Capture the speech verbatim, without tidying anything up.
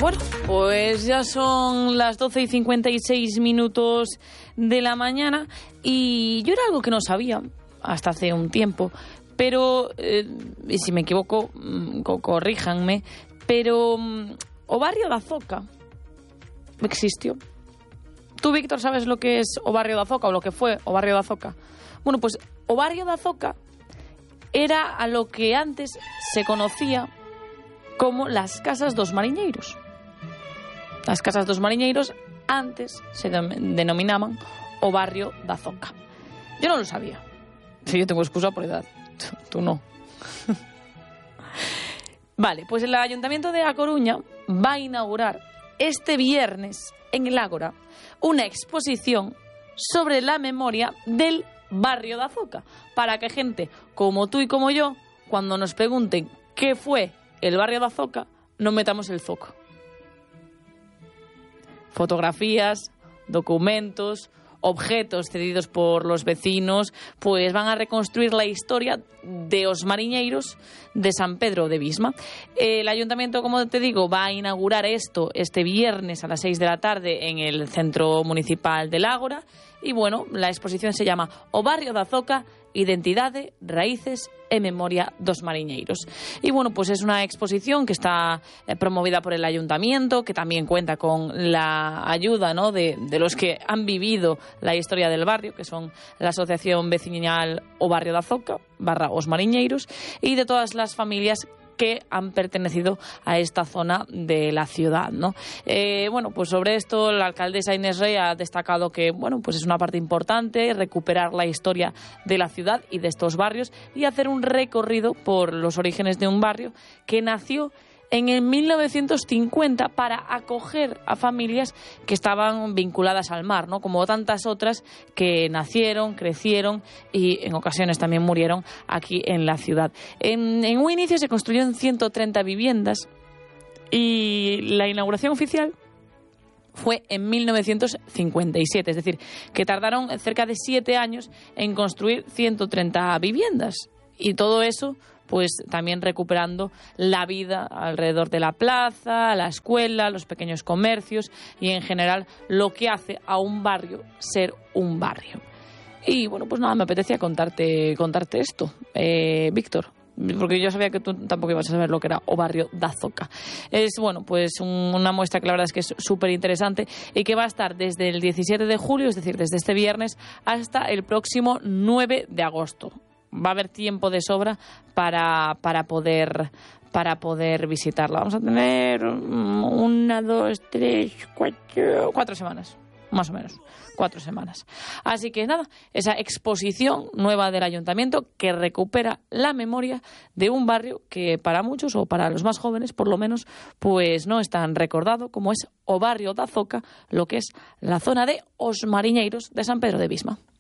Bueno, pues ya son las doce y cincuenta y seis minutos de la mañana y yo era algo que no sabía hasta hace un tiempo, pero, eh, y si me equivoco, co- corríjanme, pero um, o barrio da Azoka existió. ¿Tú, Víctor, sabes lo que es o barrio da Azoka o lo que fue o barrio da Azoka? Bueno, pues o barrio da Azoka era a lo que antes se conocía como las casas dos mariñeiros. Las casas dos mariñeiros antes se denominaban o barrio da Azoka. Yo no lo sabía. Sí, yo tengo excusa por edad. Tú no. Vale, pues el Ayuntamiento de A Coruña va a inaugurar este viernes en el Ágora una exposición sobre la memoria del barrio da Azoka, para que gente como tú y como yo, cuando nos pregunten qué fue el barrio da Azoka, no metamos el foco. Fotografías, documentos, objetos cedidos por los vecinos, pues van a reconstruir la historia de os mariñeiros de San Pedro de Visma. El ayuntamiento, como te digo, va a inaugurar esto este viernes a las seis de la tarde en el Centro Municipal del Ágora. Y bueno, la exposición se llama O Barrio da Azoka, Identidade, Raíces e Memoria dos Mariñeiros. Y bueno, pues es una exposición que está eh, promovida por el ayuntamiento, que también cuenta con la ayuda, ¿no?, de, de los que han vivido la historia del barrio, que son la Asociación Vecinal O Barrio da Azoka, barra Os Mariñeiros, y de todas las familias que han pertenecido a esta zona de la ciudad, ¿no? Eh, bueno, pues sobre esto la alcaldesa Inés Rey ha destacado que, bueno, pues es una parte importante recuperar la historia de la ciudad y de estos barrios y hacer un recorrido por los orígenes de un barrio que nació en el mil novecientos cincuenta para acoger a familias que estaban vinculadas al mar, ¿no?, como tantas otras que nacieron, crecieron y en ocasiones también murieron aquí en la ciudad. En, en un inicio se construyeron ciento treinta viviendas y la inauguración oficial fue en mil novecientos cincuenta y siete, es decir, que tardaron cerca de siete años en construir ciento treinta viviendas. Y todo eso pues también recuperando la vida alrededor de la plaza, la escuela, los pequeños comercios y en general lo que hace a un barrio ser un barrio. Y bueno, pues nada, me apetecía contarte, contarte esto, eh, Víctor, porque yo sabía que tú tampoco ibas a saber lo que era o barrio da Azoka. Es, bueno, pues un, una muestra que la verdad es que es súper interesante y que va a estar desde el diecisiete de julio, es decir, desde este viernes, hasta el próximo nueve de agosto. Va a haber tiempo de sobra para, para poder para poder visitarla. Vamos a tener una, dos, tres, cuatro, cuatro semanas, más o menos, cuatro semanas. Así que nada, esa exposición nueva del ayuntamiento que recupera la memoria de un barrio que para muchos, o para los más jóvenes por lo menos, pues no es tan recordado como es o barrio da Azoka, lo que es la zona de Os Mariñeiros de San Pedro de Visma.